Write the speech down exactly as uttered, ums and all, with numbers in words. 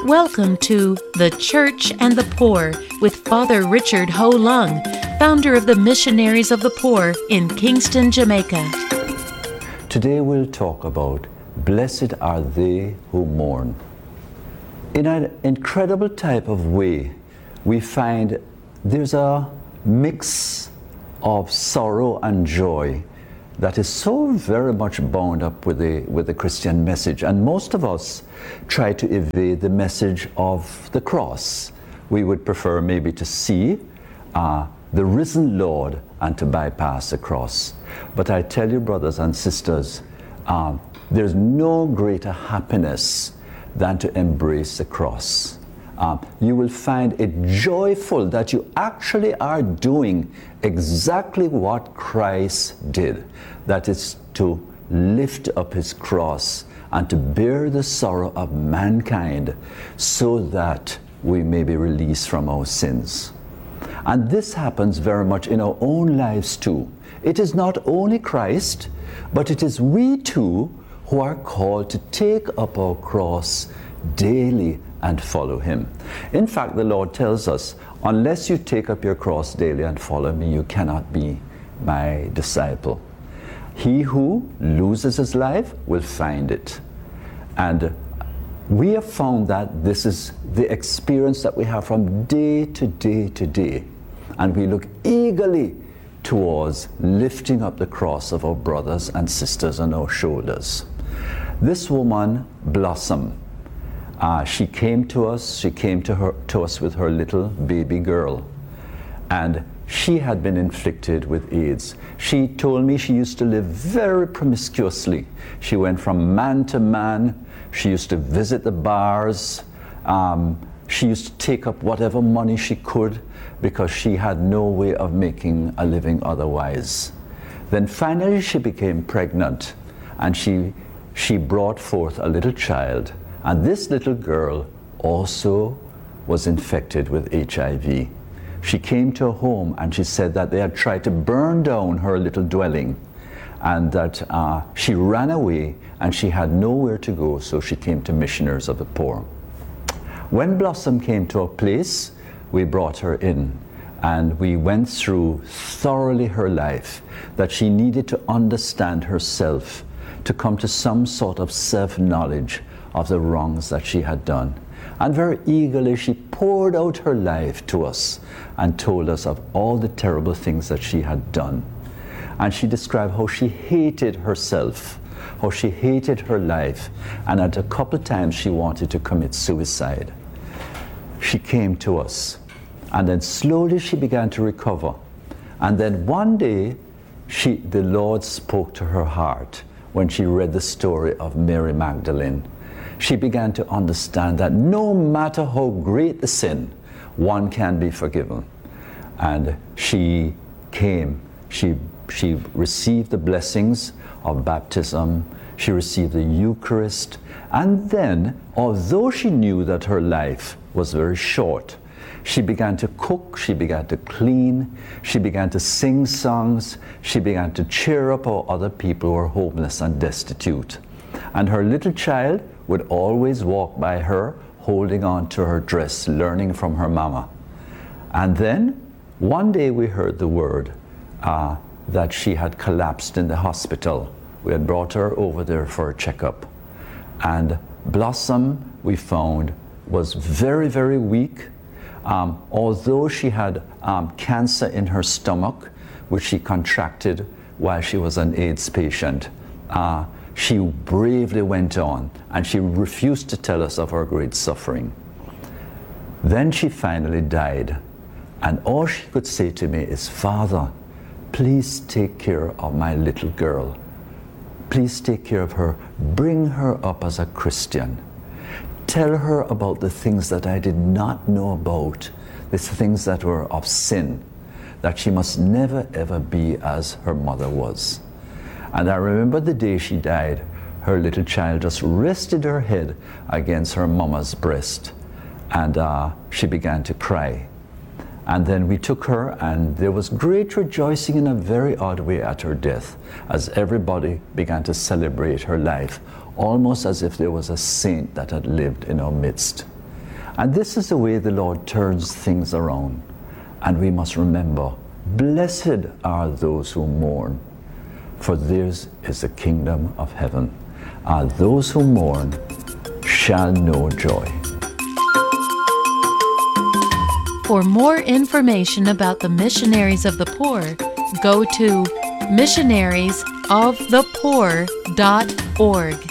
Welcome to The Church and the Poor with Father Richard Ho Lung, founder of the Missionaries of the Poor in Kingston, Jamaica. Today we'll talk about blessed are they who mourn. In an incredible type of way, we find there's a mix of sorrow and joy that is so very much bound up with the, with the Christian message. And most of us try to evade the message of the cross. We would prefer maybe to see uh, the risen Lord and to bypass the cross. But I tell you, brothers and sisters, um, there's no greater happiness than to embrace the cross. Um, you will find it joyful that you actually are doing exactly what Christ did. That is to lift up his cross and to bear the sorrow of mankind so that we may be released from our sins. And this happens very much in our own lives too. It is not only Christ, but it is we too who are called to take up our cross daily and follow him. In fact, the Lord tells us, unless you take up your cross daily and follow me, you cannot be my disciple. He who loses his life will find it. And we have found that this is the experience that we have from day to day to day. And we look eagerly towards lifting up the cross of our brothers and sisters on our shoulders. This woman, Blossom, Uh, she came to us, she came to, her, to us with her little baby girl, and she had been inflicted with AIDS. She told me she used to live very promiscuously. She went from man to man. She used to visit the bars. Um, she used to take up whatever money she could because she had no way of making a living otherwise. Then finally she became pregnant, and she, she brought forth a little child. And this little girl also was infected with H I V. She came to her home and she said that they had tried to burn down her little dwelling, and that uh, she ran away and she had nowhere to go, so she came to Missionaries of the Poor. When Blossom came to our place, we brought her in and we went through thoroughly her life, that she needed to understand herself, to come to some sort of self-knowledge of the wrongs that she had done. And very eagerly she poured out her life to us and told us of all the terrible things that she had done. And she described how she hated herself, how she hated her life, and at a couple times she wanted to commit suicide. She came to us, and then slowly she began to recover. And then one day she, the Lord spoke to her heart when she read the story of Mary Magdalene. She began to understand that no matter how great the sin, one can be forgiven. And she came, she, she received the blessings of baptism, she received the Eucharist, and then, although she knew that her life was very short, she began to cook, she began to clean, she began to sing songs, she began to cheer up our other people who were homeless and destitute. And her little child would always walk by her, holding on to her dress, learning from her mama. And then, one day we heard the word uh, that she had collapsed in the hospital. We had brought her over there for a checkup. And Blossom, we found, was very, very weak. Um, although she had um, cancer in her stomach, which she contracted while she was an AIDS patient, uh, she bravely went on, and she refused to tell us of her great suffering. Then she finally died, and all she could say to me is, "Father, please take care of my little girl. Please take care of her. Bring her up as a Christian. Tell her about the things that I did not know about, the things that were of sin, that she must never ever be as her mother was." And I remember the day she died, her little child just rested her head against her mama's breast, and uh, she began to cry. And then we took her, and there was great rejoicing in a very odd way at her death, as everybody began to celebrate her life, almost as if there was a saint that had lived in our midst. And this is the way the Lord turns things around. And we must remember, blessed are those who mourn, for theirs is the kingdom of heaven. And those who mourn shall know joy. For more information about the Missionaries of the Poor, go to missionaries of the poor dot org.